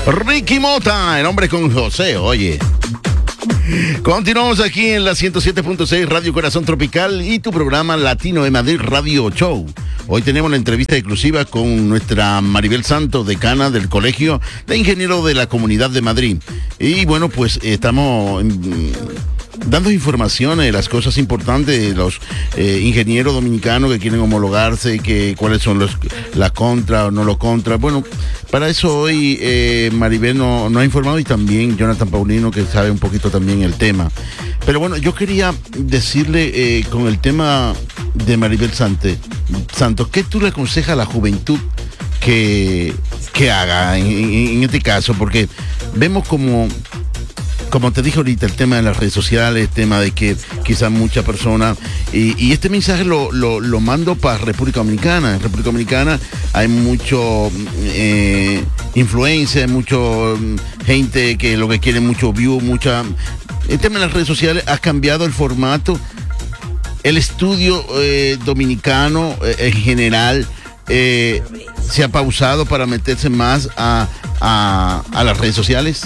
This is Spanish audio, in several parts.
Ricky Mota, el hombre con José, oye. Continuamos aquí en la 107.6 Radio Corazón Tropical y tu programa Latino de Madrid Radio Show. Hoy tenemos la entrevista exclusiva con nuestra Maribel Santos, decana del Colegio de Ingenieros de la Comunidad de Madrid. Y bueno, pues estamos dando informaciones de las cosas importantes de los ingenieros dominicanos que quieren homologarse, que cuáles son las contras o no los contras. Bueno, para eso hoy Maribel nos ha informado, y también Jonathan Paulino, que sabe un poquito también el tema. Pero bueno, yo quería decirle con el tema de Maribel Santos, ¿qué tú le aconsejas a la juventud que haga en este caso? Porque vemos como te dije ahorita, el tema de las redes sociales, el tema de que quizás muchas personas, y este mensaje lo mando para República Dominicana. En República Dominicana hay mucho influencia, mucho gente que lo que quiere mucho view, el tema de las redes sociales ha cambiado el formato. El estudio dominicano en general se ha pausado para meterse más a las redes sociales.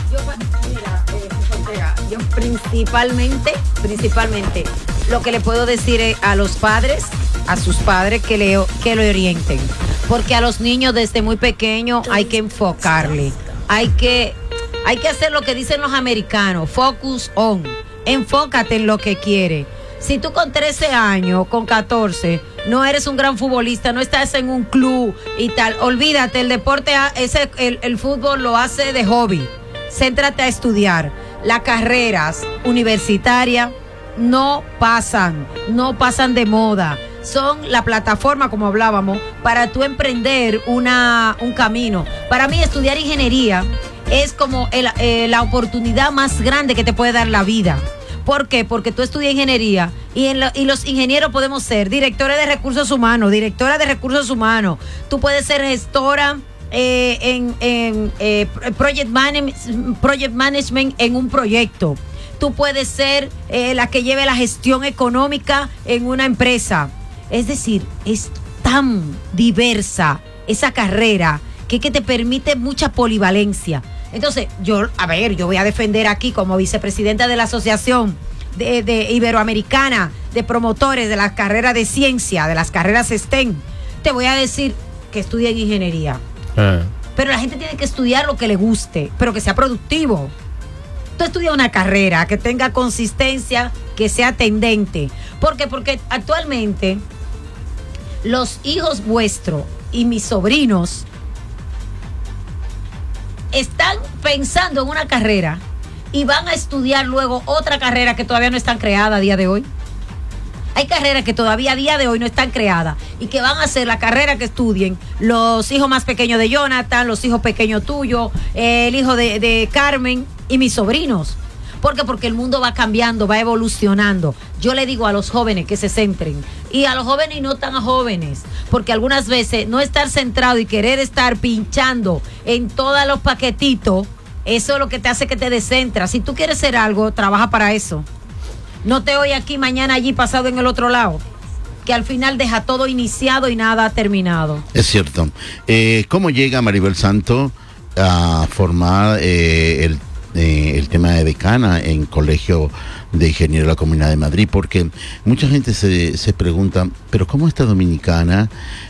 Yo principalmente, lo que le puedo decir es a los padres, a sus padres, que lo orienten. Porque a los niños desde muy pequeños hay que enfocarle. Hay que hacer lo que dicen los americanos, focus on. Enfócate en lo que quieres. Si tú con 13 años, con 14, no eres un gran futbolista, no estás en un club y tal, olvídate, el deporte, el fútbol lo hace de hobby. Céntrate a estudiar. Las carreras universitarias no pasan de moda. Son la plataforma, como hablábamos, para tú emprender un camino. Para mí, estudiar ingeniería es como la oportunidad más grande que te puede dar la vida. ¿Por qué? Porque tú estudias ingeniería y los ingenieros podemos ser directora de recursos humanos. Tú puedes ser gestora en project management en un proyecto. Tú puedes ser la que lleve la gestión económica en una empresa. Es decir, es tan diversa esa carrera que te permite mucha polivalencia. Entonces, yo voy a defender aquí como vicepresidenta de la Asociación de Iberoamericana de Promotores de las Carreras de Ciencia, de las carreras STEM. Te voy a decir que estudien ingeniería. Pero la gente tiene que estudiar lo que le guste, pero que sea productivo. Tú estudia una carrera que tenga consistencia, que sea tendente. ¿Por qué? Porque actualmente los hijos vuestros y mis sobrinos están pensando en una carrera y van a estudiar luego otra carrera que todavía no están creadas a día de hoy. Hay carreras que todavía a día de hoy no están creadas y que van a ser la carrera que estudien los hijos más pequeños de Jonathan, los hijos pequeños tuyos, el hijo de Carmen y mis sobrinos. ¿Por qué? Porque el mundo va cambiando, va evolucionando. Yo le digo a los jóvenes que se centren, y a los jóvenes y no tan jóvenes, porque algunas veces no estar centrado y querer estar pinchando en todos los paquetitos, eso es lo que te hace que te descentras. Si tú quieres ser algo, trabaja para eso. No te hoy aquí, mañana allí, pasado en el otro lado, que al final deja todo iniciado y nada terminado. Es cierto. ¿Cómo llega Maribel Santos a formar el tema de decana en Colegio de Ingenieros de la Comunidad de Madrid? Porque mucha gente se pregunta, pero ¿cómo esta dominicana,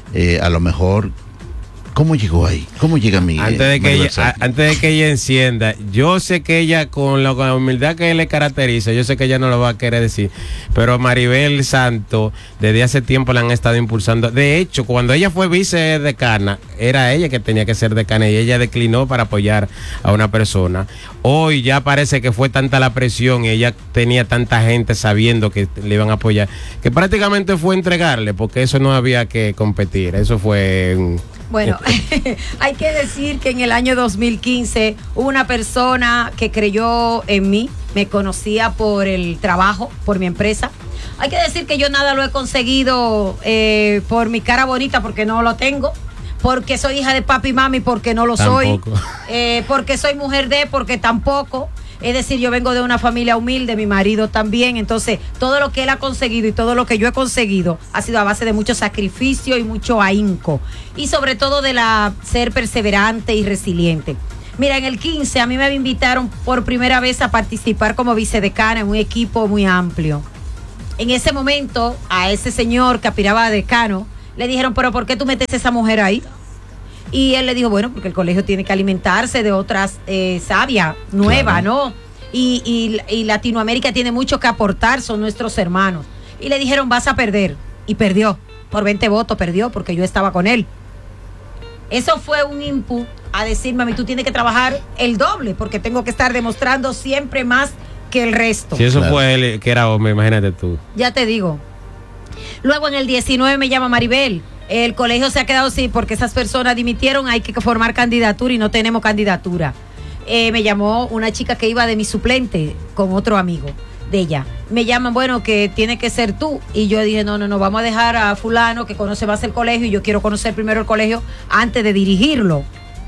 a lo mejor, cómo llegó ahí? ¿Cómo llega mi antes de que ella encienda, yo sé que ella, con la humildad que le caracteriza, yo sé que ella no lo va a querer decir, pero Maribel Santos desde hace tiempo la han estado impulsando. De hecho, cuando ella fue vicedecana, era ella que tenía que ser decana y ella declinó para apoyar a una persona. Hoy ya parece que fue tanta la presión y ella tenía tanta gente sabiendo que le iban a apoyar, que prácticamente fue entregarle, porque eso no había que competir. Eso fue Bueno, hay que decir que en el año 2015 hubo una persona que creyó en mí, me conocía por el trabajo, por mi empresa. Hay que decir que yo nada lo he conseguido por mi cara bonita, porque no lo tengo, porque soy hija de papi y mami, porque no lo tampoco soy, porque soy mujer de, porque tampoco. Es decir, yo vengo de una familia humilde, mi marido también, entonces todo lo que él ha conseguido y todo lo que yo he conseguido ha sido a base de mucho sacrificio y mucho ahínco, y sobre todo de ser perseverante y resiliente. Mira, en el 15 a mí me invitaron por primera vez a participar como vicedecana en un equipo muy amplio. En ese momento, a ese señor que aspiraba a decano, le dijeron, pero ¿por qué tú metes a esa mujer ahí? Y él le dijo, bueno, porque el colegio tiene que alimentarse de otras savia nueva, claro, ¿no? Y Latinoamérica tiene mucho que aportar, son nuestros hermanos. Y le dijeron, vas a perder. Y perdió, por 20 votos perdió, porque yo estaba con él. Eso fue un input a decirme a mí, tú tienes que trabajar el doble, porque tengo que estar demostrando siempre más que el resto. Si eso fue él, que era hombre, imagínate tú. Ya te digo. Luego en el 19 me llama Maribel. El colegio se ha quedado así porque esas personas dimitieron, hay que formar candidatura y no tenemos candidatura. Me llamó una chica que iba de mi suplente con otro amigo de ella. Me llaman, bueno, que tiene que ser tú. Y yo dije, no, vamos a dejar a fulano que conoce más el colegio y yo quiero conocer primero el colegio antes de dirigirlo.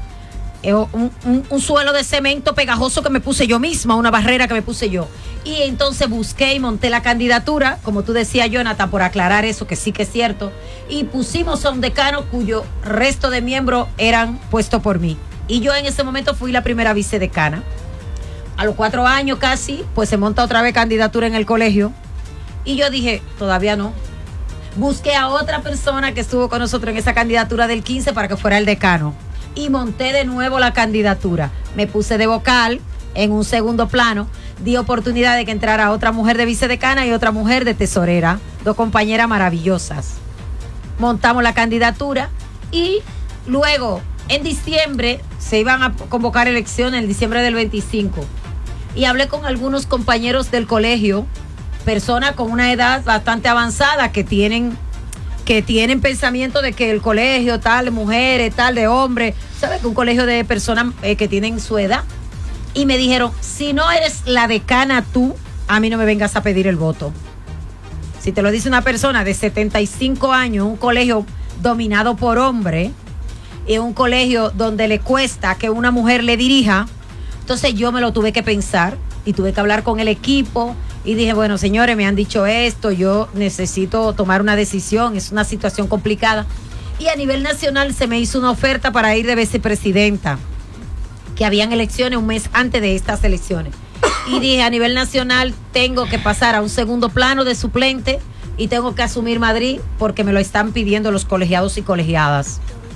Un suelo de cemento pegajoso que me puse yo misma, una barrera que me puse yo. Y entonces busqué y monté la candidatura, como tú decías, Jonathan, por aclarar eso, que sí que es cierto. Y pusimos a un decano cuyo resto de miembros eran puestos por mí. Y yo en ese momento fui la primera vicedecana. A los 4 años casi, pues se monta otra vez candidatura en el colegio. Y yo dije, todavía no. Busqué a otra persona que estuvo con nosotros en esa candidatura del 15 para que fuera el decano. Y monté de nuevo la candidatura. Me puse de vocal en un segundo plano. Di oportunidad de que entrara otra mujer de vicedecana y otra mujer de tesorera. 2 compañeras maravillosas. Montamos la candidatura y luego, en diciembre, se iban a convocar elecciones, en diciembre del 25. Y hablé con algunos compañeros del colegio, personas con una edad bastante avanzada que tienen pensamiento de que el colegio tal de mujeres, tal de hombres, ¿sabes? Que un colegio de personas que tienen su edad. Y me dijeron, si no eres la decana tú, a mí no me vengas a pedir el voto. Si te lo dice una persona de 75 años, un colegio dominado por hombres, y un colegio donde le cuesta que una mujer le dirija, entonces yo me lo tuve que pensar y tuve que hablar con el equipo. Y dije, bueno, señores, me han dicho esto, yo necesito tomar una decisión, es una situación complicada. Y a nivel nacional se me hizo una oferta para ir de vicepresidenta, que habían elecciones un mes antes de estas elecciones. Y dije, a nivel nacional tengo que pasar a un segundo plano de suplente y tengo que asumir Madrid porque me lo están pidiendo los colegiados y colegiadas.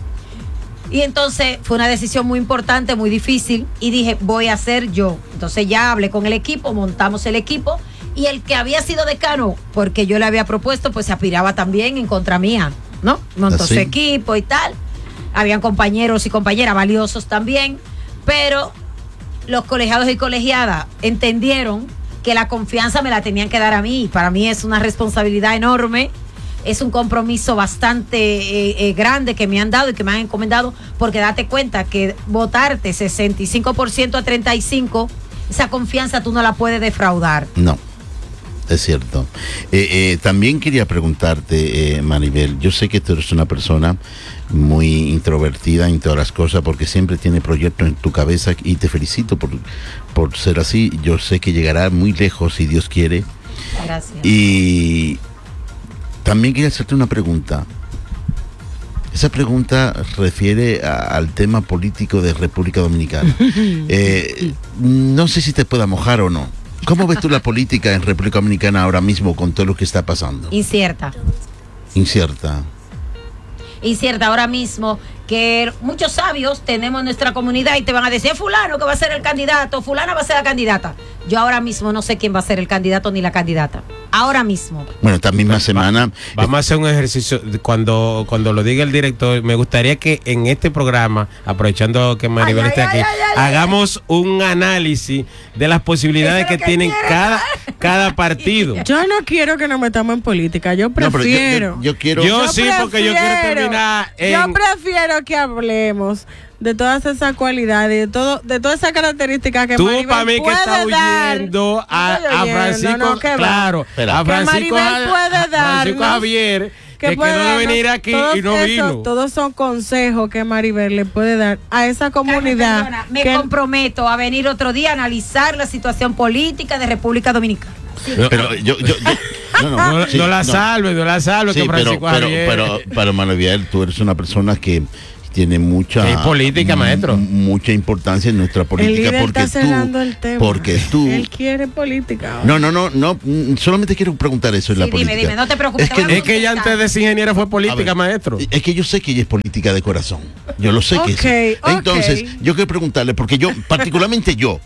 Y entonces fue una decisión muy importante, muy difícil, y dije, voy a ser yo. Entonces ya hablé con el equipo, montamos el equipo, y el que había sido decano, porque yo le había propuesto, pues se aspiraba también en contra mía, ¿no? Montó su equipo y tal. Habían compañeros y compañeras valiosos también, pero los colegiados y colegiadas entendieron que la confianza me la tenían que dar a mí. Para mí es una responsabilidad enorme. Es un compromiso bastante grande que me han dado y que me han encomendado, porque date cuenta que votarte 65% a 35%, esa confianza tú no la puedes defraudar. No, es cierto. También quería preguntarte, Maribel, yo sé que tú eres una persona muy introvertida en todas las cosas, porque siempre tiene proyectos en tu cabeza, y te felicito por ser así. Yo sé que llegará muy lejos si Dios quiere. Gracias. Y también quería hacerte una pregunta. Esa pregunta refiere al tema político de República Dominicana. No sé si te pueda mojar o no. ¿Cómo ves tú la política en República Dominicana ahora mismo con todo lo que está pasando? Incierta. Incierta ahora mismo, que muchos sabios tenemos en nuestra comunidad y te van a decir, fulano que va a ser el candidato, fulana va a ser la candidata. Yo ahora mismo no sé quién va a ser el candidato ni la candidata. Ahora mismo. Bueno, esta misma semana vamos a hacer un ejercicio. Cuando lo diga el director, me gustaría que en este programa, aprovechando que Maribel esté aquí, hagamos un análisis de las posibilidades que tienen cada partido. Yo no quiero que nos metamos en política. Yo prefiero. Yo quiero. Yo sí, porque yo quiero terminar Yo prefiero que hablemos de todas esas cualidades, de todas esas características que tú Maribel para mí que está huyendo a Francisco, claro, a Francisco Javier, que quedó de venir aquí y no vino. Todos son consejos que Maribel le puede dar a esa comunidad. Perdona, me comprometo a venir otro día a analizar la situación política de República Dominicana. Sí. Pero no la salve, sí, que Francisco Javier. Pero Maribel, tú eres una persona que tiene mucha ¿Qué política, maestro? Mucha importancia en nuestra El política líder está cerrando el tema. porque tú Él quiere política. no, solamente quiero preguntar eso en la Sí, política. dime, no te preocupes. Es te voy a Es que ella contestar. antes de ser ingeniera fue A política, ver, maestro. Es que yo sé que ella es política de corazón. Yo lo sé que sí. Ok. Entonces, yo quiero preguntarle, porque yo, particularmente yo,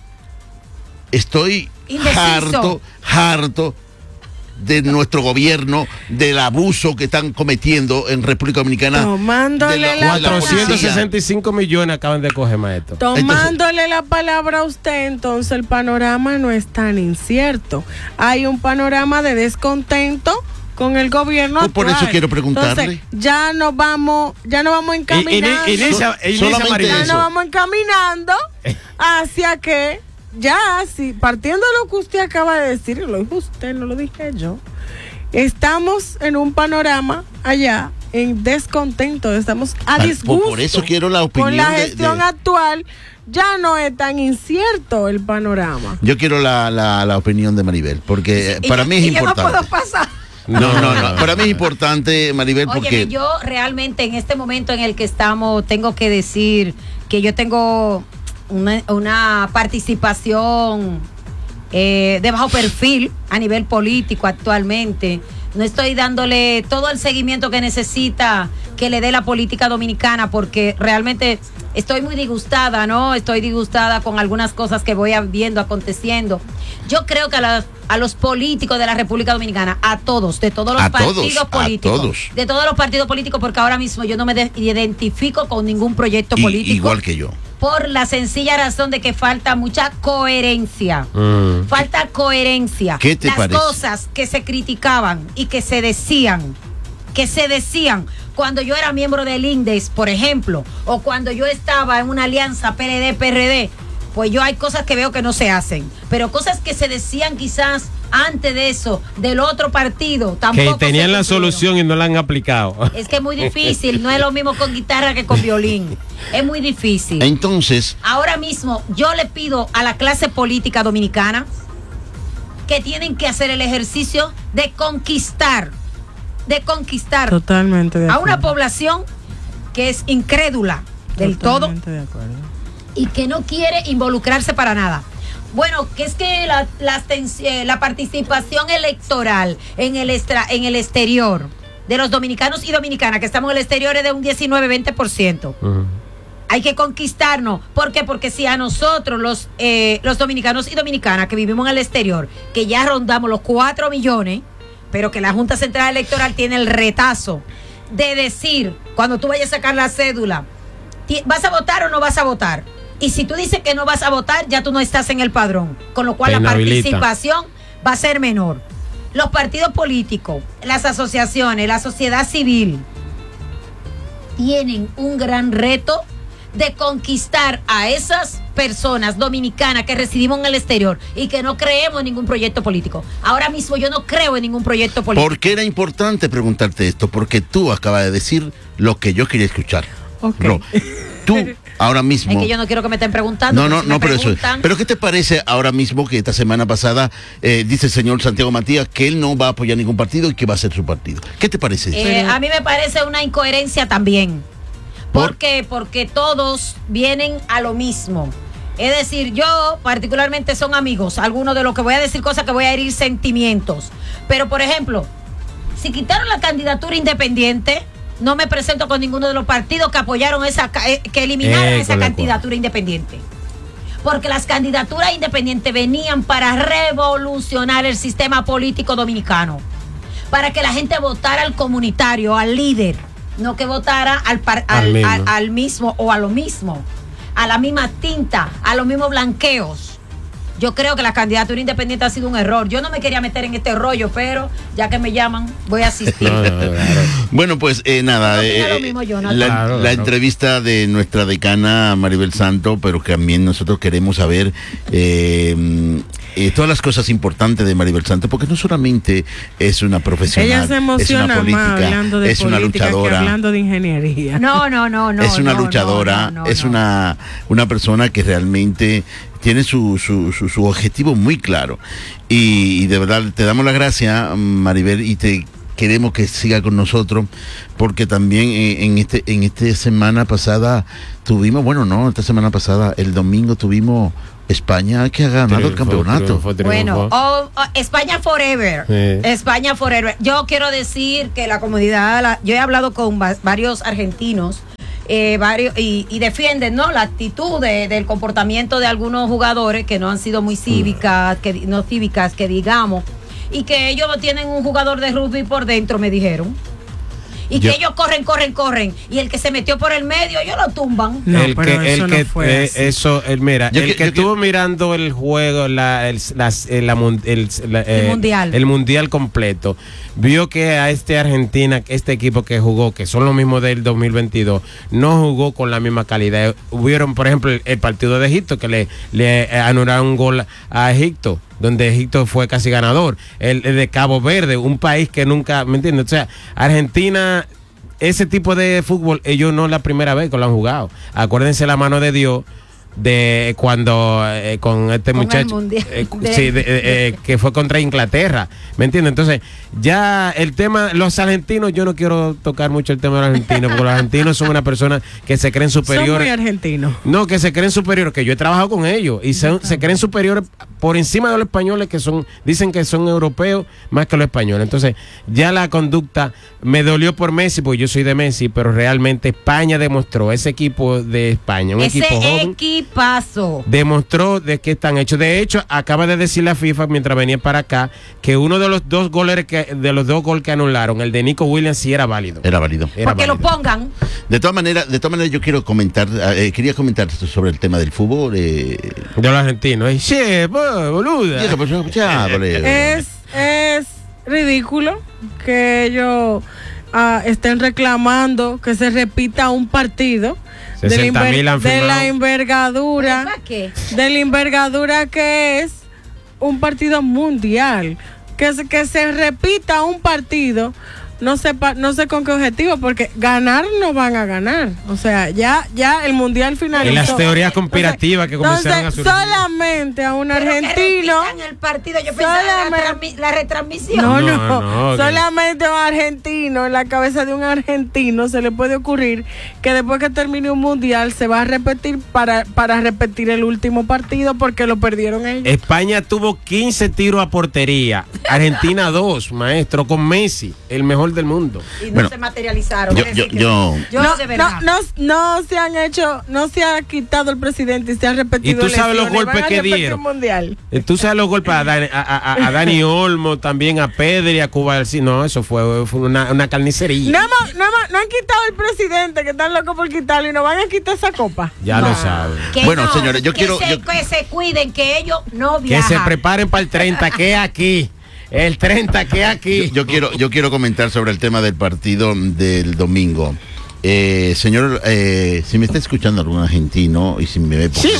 estoy Indeciso. harto de nuestro gobierno, del abuso que están cometiendo en República Dominicana. Tomándole de la de policía. 465 millones acaban de coger, maestro. Tomándole la palabra a usted, entonces el panorama no es tan incierto. Hay un panorama de descontento con el gobierno Por actual. eso quiero preguntarle. Entonces, ya nos vamos encaminando. Solamente Ya eso. nos vamos encaminando hacia que ya, si partiendo de lo que usted acaba de decir, lo dijo usted, no lo dije yo, estamos en un panorama allá en descontento, estamos a disgusto. Por eso quiero la opinión con la de- gestión actual, ya no es tan incierto el panorama. Yo quiero la opinión de Maribel, porque para mí es y yo no importante. puedo pasar. No, para mí es importante, Maribel, porque Óyeme, yo realmente en este momento en el que estamos, tengo que decir que yo tengo una participación de bajo perfil a nivel político actualmente. No estoy dándole todo el seguimiento que necesita que le dé la política dominicana, porque realmente estoy muy disgustada, ¿no? Estoy disgustada con algunas cosas que voy viendo, aconteciendo. Yo creo que a los políticos de la República Dominicana, a todos, de todos los partidos políticos, de todos los partidos políticos, porque ahora mismo yo no me identifico con ningún proyecto político. Igual que yo. Por la sencilla razón de que falta mucha coherencia. Falta coherencia. ¿Qué te parece? Las cosas que se criticaban y que se decían cuando yo era miembro del INDES, por ejemplo, o cuando yo estaba en una alianza PLD-PRD, pues yo hay cosas que veo que no se hacen, pero cosas que se decían quizás antes de eso, del otro partido, tampoco Que tenían se la cumplieron. solución y no la han aplicado. Es que es muy difícil, no es lo mismo con guitarra que con violín. Es muy difícil. Entonces, Ahora mismo yo le pido a la clase política dominicana que tienen que hacer el ejercicio de conquistar Totalmente de a acuerdo. una población que es incrédula del todo Totalmente de acuerdo. y que no quiere involucrarse para nada. Bueno, que es que la participación electoral en el exterior de los dominicanos y dominicanas que estamos en el exterior es de un 19-20%. Hay que conquistarnos. ¿Por qué? Porque si a nosotros, los dominicanos y dominicanas que vivimos en el exterior, que ya rondamos los 4 millones, pero que la Junta Central Electoral tiene el retazo de decir, cuando tú vayas a sacar la cédula, ¿vas a votar o no vas a votar? Y si tú dices que no vas a votar, ya tú no estás en el padrón, con lo cual Te la inhabilita. participación va a ser menor. Los partidos políticos, las asociaciones, la sociedad civil tienen un gran reto de conquistar a esas personas dominicanas que residimos en el exterior y que no creemos en ningún proyecto político. Ahora mismo yo no creo en ningún proyecto político. ¿por qué era importante preguntarte esto? Porque tú acabas de decir lo que yo quería escuchar. Ok. No, tú ahora mismo. Es que yo no quiero que me estén preguntando. No, si me pero eso es. preguntan, Pero ¿qué te parece ahora mismo que esta semana pasada dice el señor Santiago Matías que él no va a apoyar ningún partido y que va a ser su partido? ¿Qué te parece eso? a mí me parece una incoherencia también. ¿Por? ¿Por qué? Porque todos vienen a lo mismo. Es decir, yo particularmente son amigos, algunos de los que voy a decir cosas que voy a herir sentimientos. Pero, por ejemplo, si quitaron la candidatura independiente, no me presento con ninguno de los partidos que apoyaron que eliminaron esa candidatura independiente. Porque las candidaturas independientes venían para revolucionar el sistema político dominicano. Para que la gente votara al comunitario, al líder, no que votara al mismo o a lo mismo, a la misma tinta, a los mismos blanqueos. Yo creo que la candidatura independiente ha sido un error. Yo no me quería meter en este rollo, pero ya que me llaman, voy a asistir. Bueno, pues nada, No opina lo mismo, Jonathan. la entrevista de nuestra decana Maribel Santo, pero que también nosotros queremos saber todas las cosas importantes de Maribel Santo, porque no solamente es una profesional, Ella se emociona es una política, más hablando de es política una luchadora, que hablando de ingeniería. No. es una luchadora, es una persona que realmente tiene su objetivo muy claro. Y de verdad te damos las gracias, Maribel, y te queremos que siga con nosotros, porque también en esta semana pasada tuvimos, esta semana pasada, el domingo tuvimos España que ha ganado el campeonato. Bueno, España Forever. Sí. España Forever. Yo quiero decir que la comunidad, yo he hablado con varios argentinos, y defienden, ¿no?, la actitud del comportamiento de algunos jugadores que no han sido muy cívicas, que digamos, y que ellos tienen un jugador de rugby por dentro, me dijeron. Y que ellos corren, y el que se metió por el medio, ellos lo tumban. No, el que estuvo mirando el juego, el mundial completo, vio que a Argentina, este equipo que jugó, que son los mismos del 2022, no jugó con la misma calidad. Hubieron, por ejemplo, el partido de Egipto, que le anularon un gol a Egipto, donde Egipto fue casi ganador. El de Cabo Verde, un país que nunca, ¿me entiendes? O sea, Argentina, ese tipo de fútbol, ellos no es la primera vez que lo han jugado. Acuérdense la mano de Dios de cuando con este muchacho que fue contra Inglaterra, ¿me entiendes? Entonces ya el tema, los argentinos, yo no quiero tocar mucho el tema de los argentinos, porque los argentinos son una persona que se creen superiores. Son muy argentinos. No, que se creen superiores, que yo he trabajado con ellos y se creen superiores por encima de los españoles, que dicen que son europeos más que los españoles. Entonces ya la conducta me dolió por Messi, porque yo soy de Messi, pero realmente España demostró, ese equipo de España, un equipo joven, paso. demostró de qué están hechos. De hecho, acaba de decir la FIFA mientras venía para acá que uno de los dos goles que anularon, el de Nico Williams, sí era válido. Porque lo pongan. De todas maneras, yo quiero quería comentar sobre el tema del fútbol. De los argentinos. Boluda. Es ridículo que ellos estén reclamando que se repita un partido de la envergadura que es un partido mundial, que se repita un partido. No sé con qué objetivo, porque ganar no van a ganar. O sea, ya el mundial finalizó. Y las teorías conspirativas que comenzaron a surgir. Solamente a un argentino. El partido, yo pensaba la retransmisión. No. Solamente a un argentino, en la cabeza de un argentino se le puede ocurrir que después que termine un mundial se va a repetir para repetir el último partido, porque lo perdieron ellos. España tuvo 15 tiros a portería. Argentina 2, maestro, con Messi, el mejor del mundo. Y no se materializaron. No se ha quitado el presidente y se ha repetido. Y tú sabes los golpes que dieron. Tú sabes los golpes a Dani Olmo, también a Pedri, a Cuba. No, eso fue una carnicería. No han quitado el presidente, que están locos por quitarlo, y no van a quitar esa copa. Ya lo saben. Bueno, señores, yo quiero que se cuiden, que ellos no viajan. Que se preparen para el 30, que aquí. El 30 que aquí. Yo quiero comentar sobre el tema del partido del domingo. Señor, si me está escuchando algún argentino y si me ve por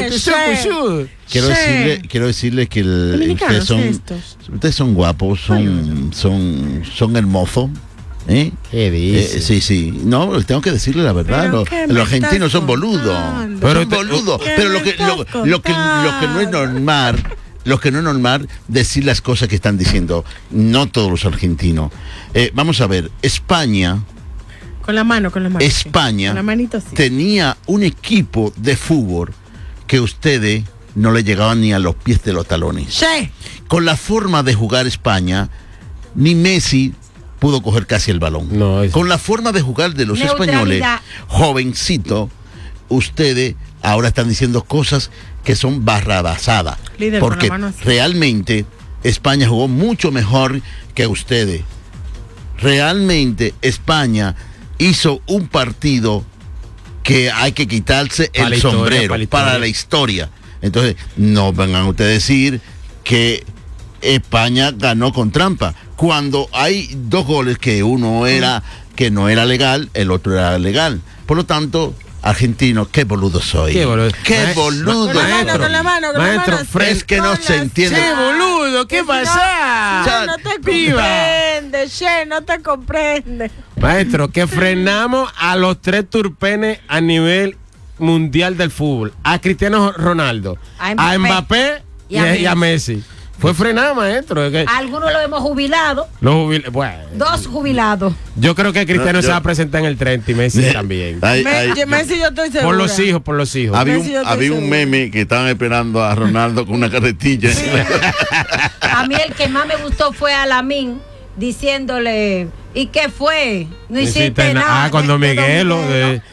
quiero decirle que ustedes son guapos, son hermosos. ¿Qué dice? Sí. No, tengo que decirle la verdad. Los argentinos son boludos. Pero lo que no es normal. Lo que no es normal, decir las cosas que están diciendo. No todos los argentinos. Vamos a ver, España. Con la mano. España con la manito, sí. Tenía un equipo de fútbol que ustedes no le llegaban ni a los pies de los talones. Sí. Con la forma de jugar España, ni Messi pudo coger casi el balón. Con la forma de jugar de los españoles, jovencito, ustedes ahora están diciendo cosas que son barrabasadas, porque realmente España jugó mucho mejor que ustedes. Realmente España hizo un partido que hay que quitarse el sombrero para la historia. Entonces, no vengan ustedes a decir que España ganó con trampa, cuando hay dos goles que uno era que no era legal, el otro era legal. Por lo tanto, argentino, qué boludo soy. Qué boludo. Con la mano. Es que no se entiende. Qué boludo, ¿qué pasa? No te comprende. Maestro, que frenamos a los 3 turpenes a nivel mundial del fútbol. A Cristiano Ronaldo, a Mbappé y a Messi. Fue frenar, maestro. Es que Algunos lo hemos jubilado. bueno, 2 jubilados. yo creo que Cristiano No, se va a presentar en el 30 y Messi también. Messi, yo estoy segura. Por los hijos. Había Messi, yo estoy había un segura. meme que estaban esperando a Ronaldo con una carretilla. A mí el que más me gustó fue a Lamine diciéndole, ¿y qué fue? No hiciste nada. Cuando de Don Miguel, Miguelo.